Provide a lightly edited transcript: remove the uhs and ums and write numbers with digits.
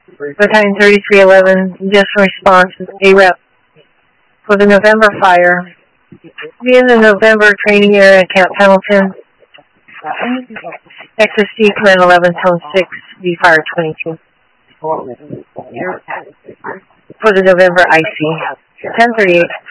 Battalion 3311, just response, a rep. For the November fire, be in the November training area at Camp Hamilton. XSD Command 11, Tone 6, B Fire 22. For the November IC, 1038.